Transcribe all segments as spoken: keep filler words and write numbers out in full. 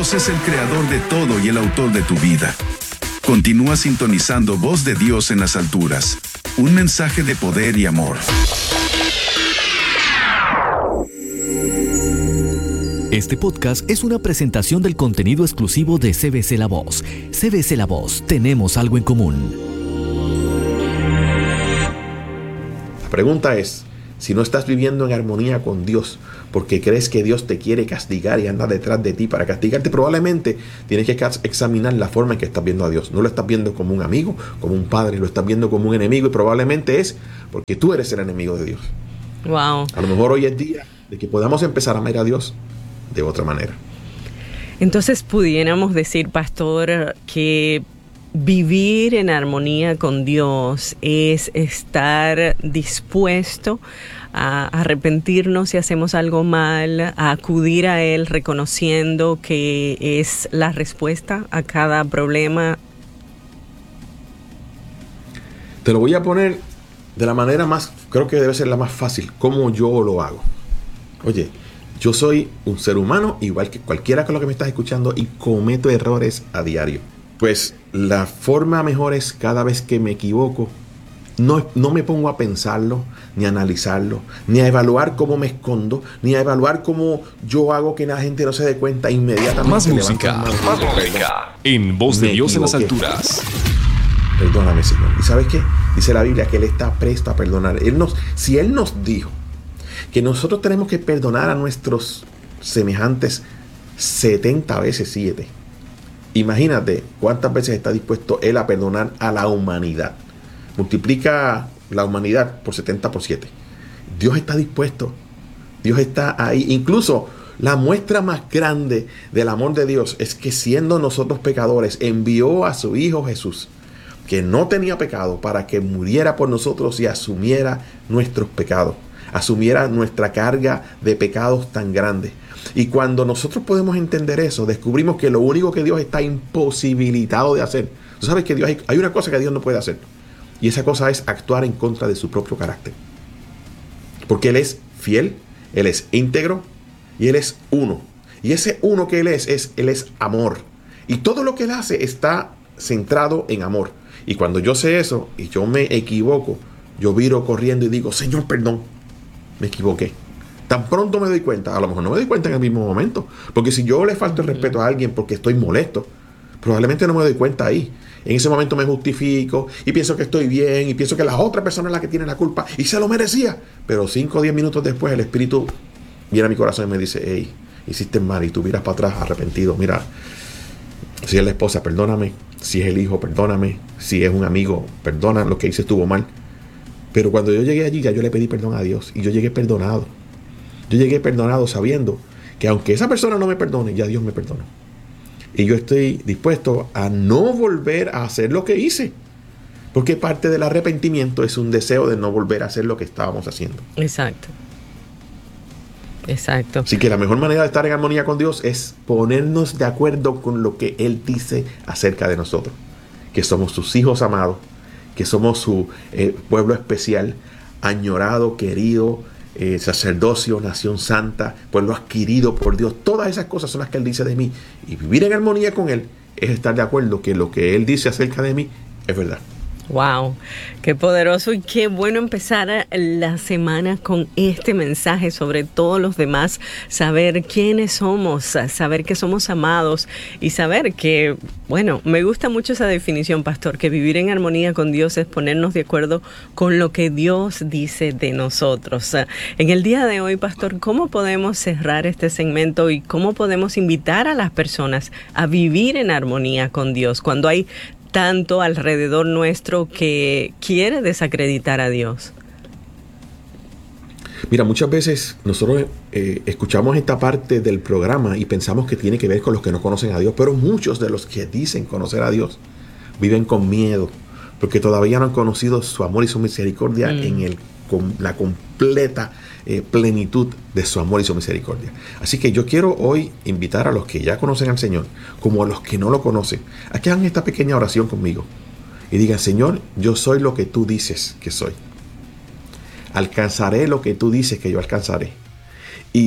Dios es el creador de todo y el autor de tu vida. Continúa sintonizando Voz de Dios en las alturas. Un mensaje de poder y amor. Este podcast es una presentación del contenido exclusivo de C B C La Voz. C B C La Voz, tenemos algo en común. La pregunta es, si no estás viviendo en armonía con Dios, porque crees que Dios te quiere castigar y anda detrás de ti para castigarte, probablemente tienes que examinar la forma en que estás viendo a Dios. No lo estás viendo como un amigo, como un padre, lo estás viendo como un enemigo, y probablemente es porque tú eres el enemigo de Dios. Wow. A lo mejor hoy es día de que podamos empezar a amar a Dios de otra manera. Entonces pudiéramos decir, pastor, que vivir en armonía con Dios es estar dispuesto a arrepentirnos si hacemos algo mal, a acudir a Él reconociendo que es la respuesta a cada problema. Te lo voy a poner de la manera más, creo que debe ser la más fácil, como yo lo hago. Oye, yo soy un ser humano igual que cualquiera con lo que me estás escuchando y cometo errores a diario. Pues la forma mejor es cada vez que me equivoco, no, no me pongo a pensarlo, ni a analizarlo, ni a evaluar cómo me escondo, ni a evaluar cómo yo hago que la gente no se dé cuenta inmediatamente. Más música, más música. En Voz de Dios en las alturas. Perdóname, Señor. ¿Y sabes qué? Dice la Biblia que Él está presto a perdonar. Él nos, si Él nos dijo que nosotros tenemos que perdonar a nuestros semejantes setenta veces siete. Imagínate cuántas veces está dispuesto Él a perdonar a la humanidad. Multiplica la humanidad por setenta por siete. Dios está dispuesto. Dios está ahí. Incluso la muestra más grande del amor de Dios es que, siendo nosotros pecadores, envió a su Hijo Jesús, que no tenía pecado, para que muriera por nosotros y asumiera nuestros pecados. Asumiera nuestra carga de pecados tan grande. Y cuando nosotros podemos entender eso, descubrimos que lo único que Dios está imposibilitado de hacer. Tú sabes que Dios, hay, hay una cosa que Dios no puede hacer. Y esa cosa es actuar en contra de su propio carácter. Porque Él es fiel, Él es íntegro y Él es uno. Y ese uno que Él es, es Él es amor. Y todo lo que Él hace está centrado en amor. Y cuando yo sé eso y yo me equivoco, yo viro corriendo y digo, Señor, perdón. Me equivoqué. Tan pronto me doy cuenta, a lo mejor no me doy cuenta en el mismo momento, porque si yo le falto el respeto a alguien porque estoy molesto, probablemente no me doy cuenta ahí. En ese momento me justifico y pienso que estoy bien y pienso que la otra persona es la que tiene la culpa y se lo merecía. Pero cinco o diez minutos después el Espíritu viene a mi corazón y me dice, hey, hiciste mal, y tú miras para atrás arrepentido. Mira, si es la esposa, perdóname. Si es el hijo, perdóname. Si es un amigo, perdona, lo que hice estuvo mal. Pero cuando yo llegué allí, ya yo le pedí perdón a Dios y yo llegué perdonado. Yo llegué perdonado sabiendo que aunque esa persona no me perdone, ya Dios me perdonó. Y yo estoy dispuesto a no volver a hacer lo que hice. Porque parte del arrepentimiento es un deseo de no volver a hacer lo que estábamos haciendo. Exacto. Exacto. Así que la mejor manera de estar en armonía con Dios es ponernos de acuerdo con lo que Él dice acerca de nosotros. Que somos sus hijos amados, que somos su eh, pueblo especial, añorado, querido, eh, sacerdocio, nación santa, pueblo adquirido por Dios. Todas esas cosas son las que Él dice de mí. Y vivir en armonía con Él es estar de acuerdo que lo que Él dice acerca de mí es verdad. Wow, qué poderoso y qué bueno empezar la semana con este mensaje, sobre todos los demás, saber quiénes somos, saber que somos amados y saber que, bueno, me gusta mucho esa definición, pastor, que vivir en armonía con Dios es ponernos de acuerdo con lo que Dios dice de nosotros. En el día de hoy, pastor, ¿cómo podemos cerrar este segmento y cómo podemos invitar a las personas a vivir en armonía con Dios cuando hay tanto alrededor nuestro que quiere desacreditar a Dios? Mira, muchas veces nosotros eh, escuchamos esta parte del programa y pensamos que tiene que ver con los que no conocen a Dios, pero muchos de los que dicen conocer a Dios viven con miedo, porque todavía no han conocido su amor y su misericordia mm. en el, con la completa eh, plenitud de su amor y su misericordia. Así que yo quiero hoy invitar a los que ya conocen al Señor, como a los que no lo conocen, a que hagan esta pequeña oración conmigo y digan, Señor, yo soy lo que tú dices que soy. Alcanzaré lo que tú dices que yo alcanzaré. Y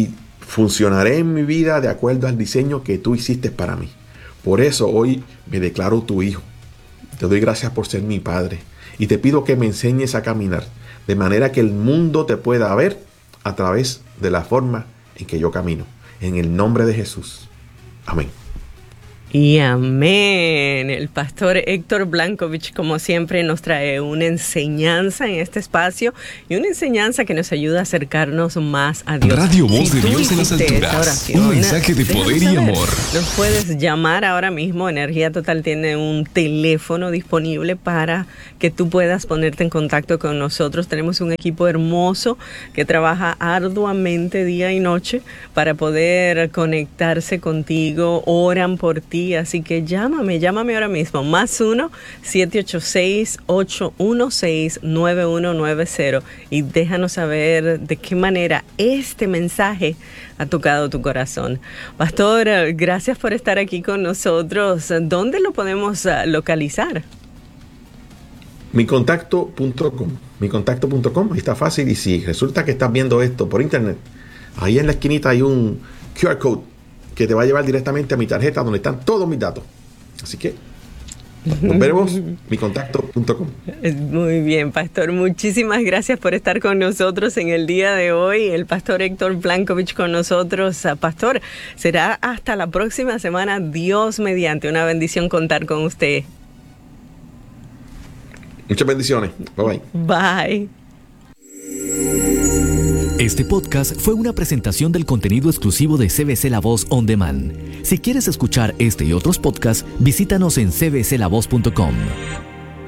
funcionaré en mi vida de acuerdo al diseño que tú hiciste para mí. Por eso hoy me declaro tu hijo. Te doy gracias por ser mi padre. Y te pido que me enseñes a caminar, de manera que el mundo te pueda ver a través de la forma en que yo camino. En el nombre de Jesús. Amén. Y amén. El pastor Héctor Blankovich, como siempre, nos trae una enseñanza en este espacio y una enseñanza que nos ayuda a acercarnos más a Dios. Radio Voz si de Dios en las alturas. Oración, un mensaje de poder y amor. Nos puedes llamar ahora mismo. Energía Total tiene un teléfono disponible para que tú puedas ponerte en contacto con nosotros. Tenemos un equipo hermoso que trabaja arduamente día y noche para poder conectarse contigo. Oran por ti. Así que llámame, llámame ahora mismo, más uno, siete ocho seis, ocho uno seis, nueve uno nueve cero y déjanos saber de qué manera este mensaje ha tocado tu corazón. Pastor, gracias por estar aquí con nosotros. ¿Dónde lo podemos localizar? mi contacto punto com, mi contacto punto com, ahí está fácil. Y si resulta que estás viendo esto por internet, ahí en la esquinita hay un Q R code que te va a llevar directamente a mi tarjeta donde están todos mis datos. Así que nos veremos, mi contacto punto com. Muy bien, pastor. Muchísimas gracias por estar con nosotros en el día de hoy. El pastor Héctor Blankovich con nosotros. Pastor, será hasta la próxima semana. Dios mediante. Una bendición contar con usted. Muchas bendiciones. Bye bye. Bye. Este podcast fue una presentación del contenido exclusivo de C B C La Voz On Demand. Si quieres escuchar este y otros podcasts, visítanos en c b c la voz punto com.